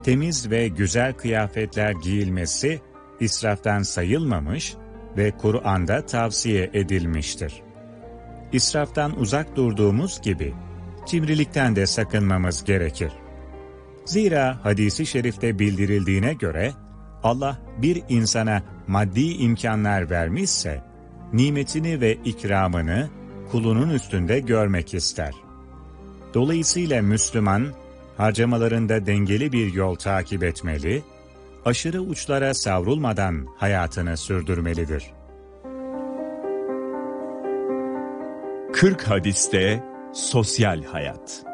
temiz ve güzel kıyafetler giyilmesi israftan sayılmamış ve Kur'an'da tavsiye edilmiştir. İsraftan uzak durduğumuz gibi cimrilikten de sakınmamız gerekir. Zira hadisi şerifte bildirildiğine göre Allah bir insana maddi imkanlar vermişse nimetini ve ikramını kulunun üstünde görmek ister. Dolayısıyla Müslüman harcamalarında dengeli bir yol takip etmeli, aşırı uçlara savrulmadan hayatını sürdürmelidir. 40 hadiste sosyal hayat.